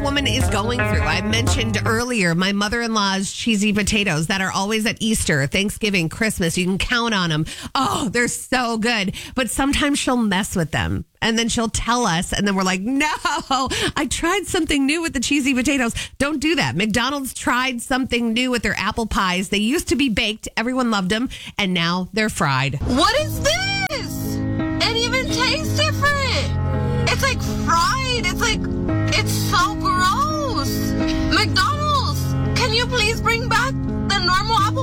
woman is going through. I mentioned earlier my mother-in-law's cheesy potatoes that are always at Easter, Thanksgiving, Christmas. You can count on them. Oh, they're so good. But sometimes she'll mess with them. And then she'll tell us, and then we're like, no, I tried something new with the cheesy potatoes. Don't do that. McDonald's tried something new with their apple pies. They used to be baked. Everyone loved them. And now they're fried. What is this? It even tastes different. It's like fried. It's so gross. McDonald's, can you please bring back the normal apple